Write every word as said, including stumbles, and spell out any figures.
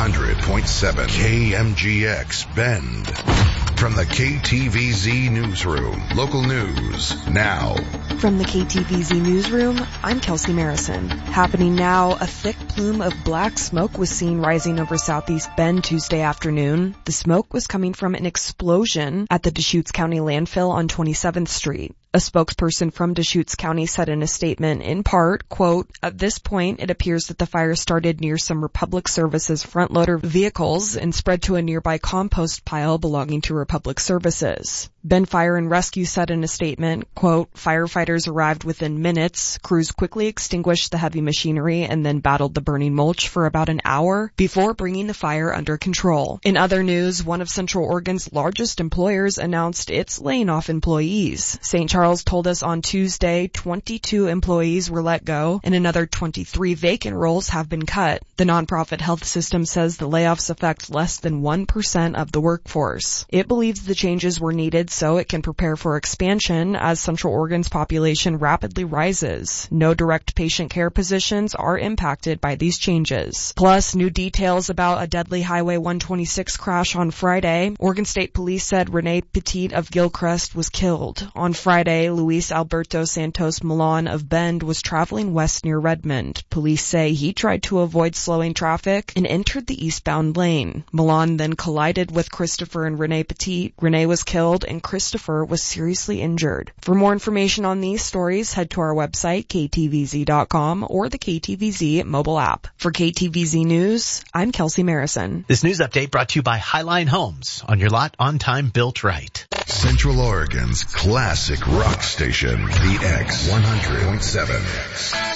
hundred point seven K M G X Bend. From the K T V Z Newsroom, local news now. From the K T V Z Newsroom, I'm Kelsey Marison. Happening now, a thick plume of black smoke was seen rising over Southeast Bend Tuesday afternoon. The smoke was coming from an explosion at the Deschutes County landfill on twenty-seventh Street. A spokesperson from Deschutes County said in a statement, in part, quote, "At this point, it appears that the fire started near some Republic Services front loader vehicles and spread to a nearby compost pile belonging to Republic Services." Bend Fire and Rescue said in a statement, quote, "Firefighters arrived within minutes. Crews quickly extinguished the heavy machinery and then battled the burning mulch for about an hour before bringing the fire under control." In other news, one of Central Oregon's largest employers announced it's laying off employees. Saint Charles told us on Tuesday twenty-two employees were let go and another twenty-three vacant roles have been cut. The nonprofit health system says the layoffs affect less than one percent of the workforce. It believes the changes were needed so it can prepare for expansion as Central Oregon's population rapidly rises. No direct patient care positions are impacted by these changes. Plus, new details about a deadly Highway one twenty-six crash on Friday. Oregon State Police said Rene Petit of Gilchrist was killed. On Friday, Luis Alberto Santos Milan of Bend was traveling west near Redmond. Police say he tried to avoid slowing traffic and entered the eastbound lane. Milan then collided with Christopher and Rene Petit. Rene was killed and Christopher was seriously injured. For more information on these stories, head to our website, K T V Z dot com, or the K T V Z mobile app. For K T V Z News, I'm Kelsey Marison. This news update brought to you by Highline Homes. On your lot, on time, built right. Central Oregon's classic rock station, the X one hundred point seven.